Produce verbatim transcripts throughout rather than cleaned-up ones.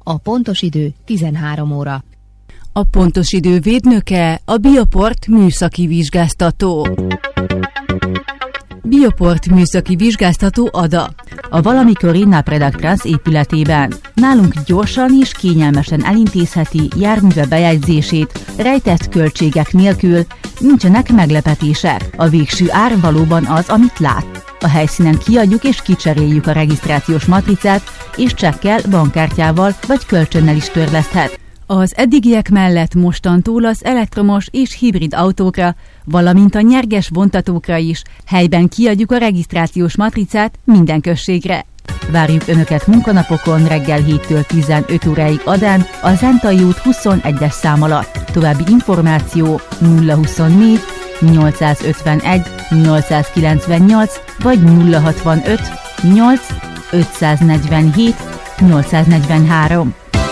A pontos idő tizenhárom óra. A pontos idő védnöke a Bioport műszaki vizsgáztató. Bioport műszaki vizsgáztató Ada. A valamikori Napredac épületében. Nálunk gyorsan és kényelmesen elintézheti járműve bejegyzését, rejtett költségek nélkül, nincsenek meglepetések. A végső ár valóban az, amit lát. A helyszínen kiadjuk és kicseréljük a regisztrációs matricát, és csekkel, bankkártyával vagy kölcsönnel is törleszthet. Az eddigiek mellett mostantól az elektromos és hibrid autókra, valamint a nyerges vontatókra is helyben kiadjuk a regisztrációs matricát minden községre. Várjuk Önöket munkanapokon reggel héttől tizenöt óráig Adán, a Zentai út huszonegyes szám alatt. További információ nulla huszonnégy nyolcszázötvenegy nyolcszázkilencvennyolc vagy nulla hatvanöt nyolc ötszáznegyvenhét nyolcszáznegyvenhárom.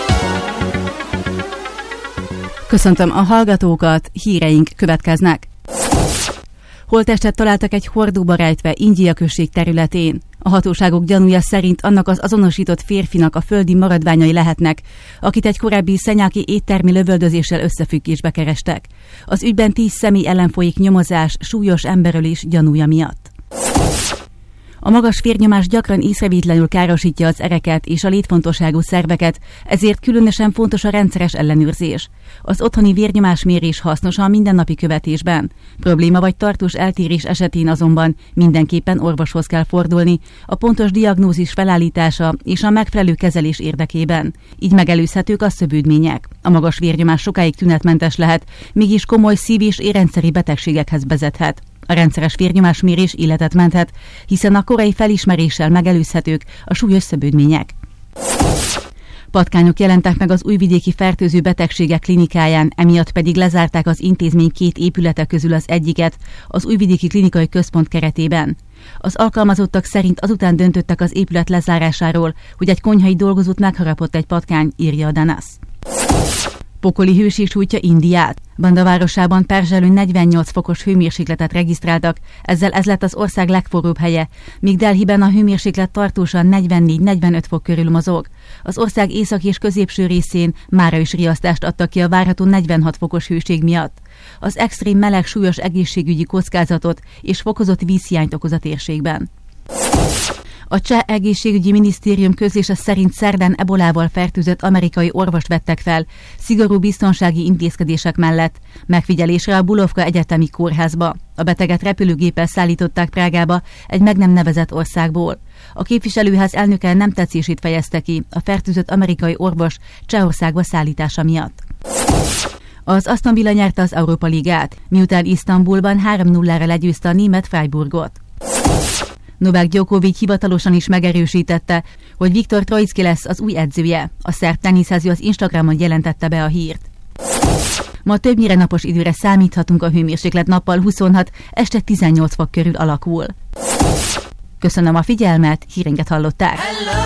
Köszöntöm a hallgatókat, híreink következnek. Holttestet találtak egy hordóba rejtve India község területén. A hatóságok gyanúja szerint annak az azonosított férfinak a földi maradványai lehetnek, akit egy korábbi szenyáki éttermi lövöldözéssel összefüggésbe kerestek. Az ügyben tíz személy ellen folyik nyomozás súlyos emberölés gyanúja miatt. A magas vérnyomás gyakran észrevétlenül károsítja az ereket és a létfontosságú szerveket, ezért különösen fontos a rendszeres ellenőrzés. Az otthoni vérnyomásmérés hasznos a mindennapi követésben. Probléma vagy tartós eltérés esetén azonban mindenképpen orvoshoz kell fordulni, a pontos diagnózis felállítása és a megfelelő kezelés érdekében. Így megelőzhetők a szövődmények. A magas vérnyomás sokáig tünetmentes lehet, mégis komoly szív- és érrendszeri betegségekhez vezethet. A rendszeres vérnyomásmérés életet menthet, hiszen a korai felismeréssel megelőzhetők a súlyos szövődmények. Patkányok jelentek meg az újvidéki fertőző betegségek klinikáján, emiatt pedig lezárták az intézmény két épülete közül az egyiket, az újvidéki klinikai központ keretében. Az alkalmazottak szerint azután döntöttek az épület lezárásáról, hogy egy konyhai dolgozót megharapott egy patkány, írja a Danasz. Pokoli hőség sújtja Indiát. Banda városában perzselő negyvennyolc fokos hőmérsékletet regisztráltak, ezzel ez lett az ország legforróbb helye, míg Delhiben a hőmérséklet tartósan negyvennégy-negyvenöt fok körül mozog. Az ország északi és középső részén mára is riasztást adtak ki a várható negyvenhat fokos hőség miatt. Az extrém meleg súlyos egészségügyi kockázatot és fokozott vízhiányt okoz a térségben. A Cseh egészségügyi minisztérium közlése szerint szerdán ebolával fertőzött amerikai orvost vettek fel, szigorú biztonsági intézkedések mellett, megfigyelésre a Bulovka Egyetemi Kórházba. A beteget repülőgéppel szállították Prágába, egy meg nem nevezett országból. A képviselőház elnöke nem tetszését fejezte ki a fertőzött amerikai orvos Csehországba szállítása miatt. Az Aston Villa nyerte az Európa Ligát, miután Isztambulban három nullára legyőzte a német Freiburgot. Novák Djokovic hivatalosan is megerősítette, hogy Viktor Trojcki lesz az új edzője. A szerb teniszező az Instagramon jelentette be a hírt. Ma többnyire napos időre számíthatunk, a hőmérséklet nappal huszonhat, este tizennyolc fok körül alakul. Köszönöm a figyelmet, híreinket hallották.